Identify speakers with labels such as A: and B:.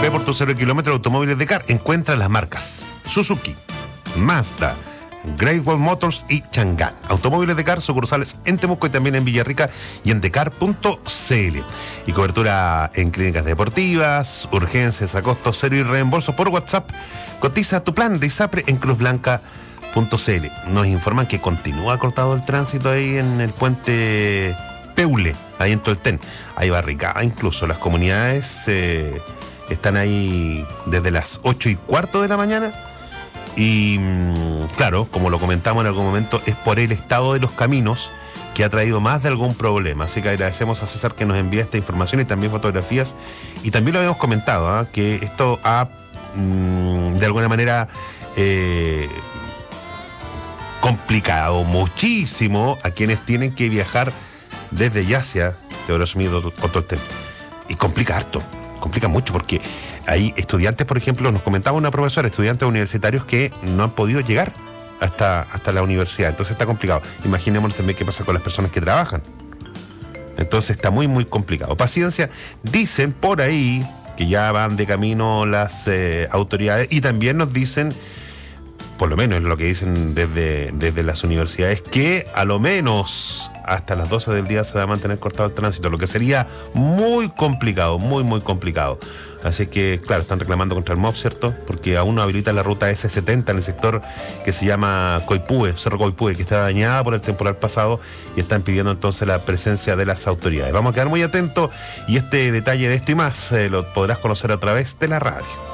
A: Ve por tu 0 kilómetros automóviles de CAR. Encuentra las marcas Suzuki, Mazda, Great Wall Motors y Chang'an. Automóviles de CAR, sucursales en Temuco y también en Villarrica y en decar.cl. Y cobertura en clínicas deportivas, urgencias a costo cero y reembolso por WhatsApp. Cotiza tu plan de ISAPRE en cruzblanca.cl. Nos informan que continúa cortado el tránsito ahí en el puente Peule, ahí en Tolten. Hay barricada incluso. Las comunidades están ahí desde las 8:15 de la mañana. Y claro, como lo comentamos en algún momento, es por el estado de los caminos que ha traído más de algún problema. Así que agradecemos a César que nos envía esta información y también fotografías. Y también lo habíamos comentado, que esto ha de alguna manera complicado muchísimo a quienes tienen que viajar desde Yacia, Teodoro Schmidt o Tolten. Y complica harto. Complica mucho porque hay estudiantes, por ejemplo, nos comentaba una profesora, estudiantes universitarios que no han podido llegar hasta la universidad. Entonces está complicado. Imaginémonos también qué pasa con las personas que trabajan. Entonces está muy, muy complicado. Paciencia. Dicen por ahí que ya van de camino las autoridades y también nos dicen, por lo menos es lo que dicen desde las universidades, que a lo menos hasta las 12 del día se va a mantener cortado el tránsito, lo que sería muy complicado, muy, muy complicado. Así que, claro, están reclamando contra el MOB, ¿cierto? Porque aún no habilita la ruta S70 en el sector que se llama Coipúe, Cerro Coipúe, que está dañada por el temporal pasado y están pidiendo entonces la presencia de las autoridades. Vamos a quedar muy atentos y este detalle de esto y más lo podrás conocer a través de la radio.